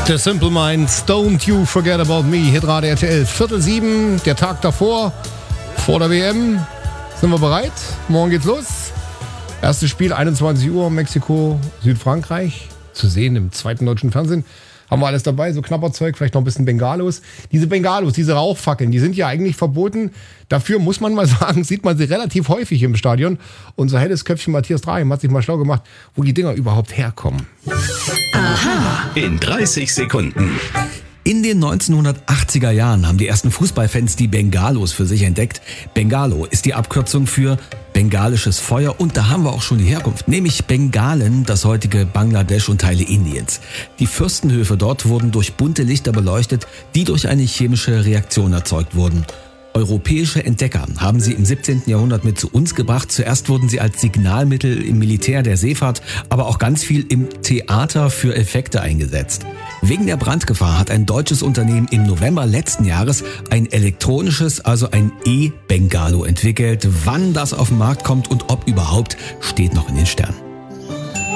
The Simple Minds, Don't You Forget About Me, Hitradio RTL, 6:45, der Tag davor, vor der WM. Sind wir bereit? Morgen geht's los. Erstes Spiel, 21 Uhr, Mexiko, Südfrankreich, zu sehen im zweiten deutschen Fernsehen. Haben wir alles dabei, so Knapperzeug, vielleicht noch ein bisschen Bengalos. Diese Bengalos, diese Rauchfackeln, die sind ja eigentlich verboten. Dafür muss man mal sagen, sieht man sie relativ häufig im Stadion. Unser helles Köpfchen Matthias Draheim hat sich mal schlau gemacht, wo die Dinger überhaupt herkommen. Aha. In 30 Sekunden. In den 1980er Jahren haben die ersten Fußballfans die Bengalos für sich entdeckt. Bengalo ist die Abkürzung für bengalisches Feuer und da haben wir auch schon die Herkunft, nämlich Bengalen, das heutige Bangladesch und Teile Indiens. Die Fürstenhöfe dort wurden durch bunte Lichter beleuchtet, die durch eine chemische Reaktion erzeugt wurden. Europäische Entdecker haben sie im 17. Jahrhundert mit zu uns gebracht. Zuerst wurden sie als Signalmittel im Militär, der Seefahrt, aber auch ganz viel im Theater für Effekte eingesetzt. Wegen der Brandgefahr hat ein deutsches Unternehmen im November letzten Jahres ein elektronisches, also ein E-Bengalo entwickelt. Wann das auf den Markt kommt und ob überhaupt, steht noch in den Sternen.